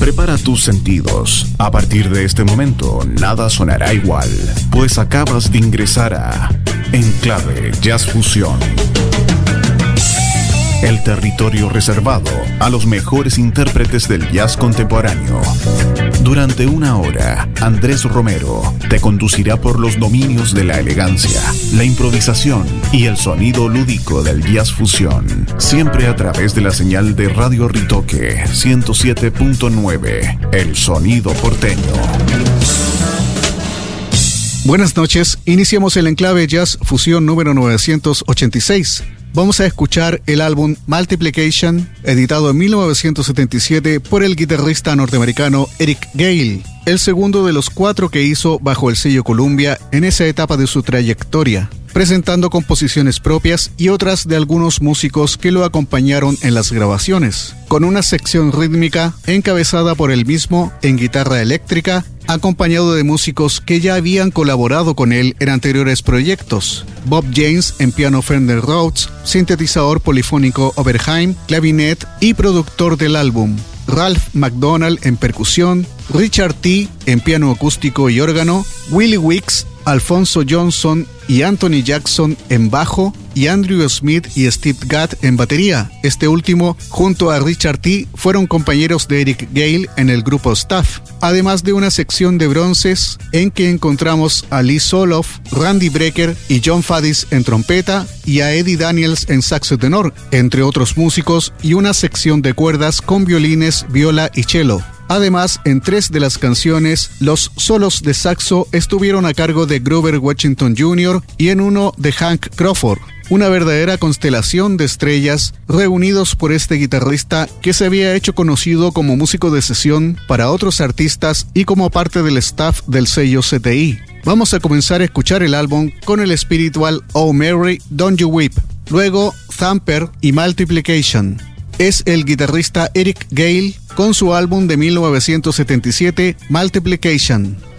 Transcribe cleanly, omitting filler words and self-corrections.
Prepara tus sentidos. A partir de este momento, nada sonará igual, pues acabas de ingresar a Enclave Jazz Fusión. El territorio reservado a los mejores intérpretes del jazz contemporáneo. Durante una hora, Andrés Romero te conducirá por los dominios de la elegancia, la improvisación y el sonido lúdico del jazz fusión. Siempre a través de la señal de Radio Ritoque 107.9, el sonido porteño. Buenas noches, iniciamos el Enclave Jazz Fusión número 986. Vamos a escuchar el álbum Multiplication, editado en 1977 por el guitarrista norteamericano Eric Gale, el segundo de los 4 que hizo bajo el sello Columbia en esa etapa de su trayectoria, presentando composiciones propias y otras de algunos músicos que lo acompañaron en las grabaciones, con una sección rítmica encabezada por él mismo en guitarra eléctrica, acompañado de músicos que ya habían colaborado con él en anteriores proyectos. Bob James en piano Fender Rhodes, sintetizador polifónico Oberheim, clavinet y productor del álbum. Ralph McDonald en percusión, Richard T. en piano acústico y órgano, Willie Weeks, Alfonso Johnson y Anthony Jackson en bajo, y Andrew Smith y Steve Gadd en batería. Este último, junto a Richard T., fueron compañeros de Eric Gale en el grupo Staff, además de una sección de bronces en que encontramos a Lee Soloff, Randy Brecker y John Faddis en trompeta y a Eddie Daniels en saxo tenor, entre otros músicos, y una sección de cuerdas con violines, viola y cello. Además, en 3 de las canciones, los solos de saxo estuvieron a cargo de Grover Washington Jr. y en uno de Hank Crawford. Una verdadera constelación de estrellas reunidos por este guitarrista que se había hecho conocido como músico de sesión para otros artistas y como parte del staff del sello CTI. Vamos a comenzar a escuchar el álbum con el espiritual Oh Mary, Don't You Weep, luego Thumper y Multiplication. Es el guitarrista Eric Gale con su álbum de 1977, Multiplication.